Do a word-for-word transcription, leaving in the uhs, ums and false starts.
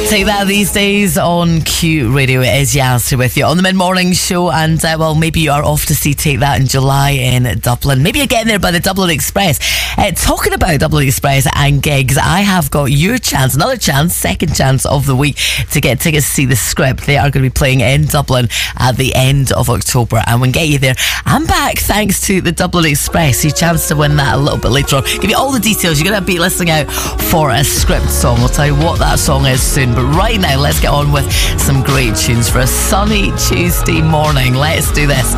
Take that these days on Q Radio. It is Yaz with you on the mid-morning show, and uh, well, maybe you are off to see Take That in July in Dublin. Maybe you're getting there by the Dublin Express. Uh, talking about Dublin Express and gigs, I have got your chance, another chance, second chance of the week to get tickets to see The Script. They are going to be playing in Dublin at the end of October, and we'll get you there and back thanks to the Dublin Express. Your chance to win that a little bit later on. Give you all the details. You're going to be listening out for a Script song. We'll tell you what that song is soon. But right now, let's get on with some great tunes for a sunny Tuesday morning. Let's do this.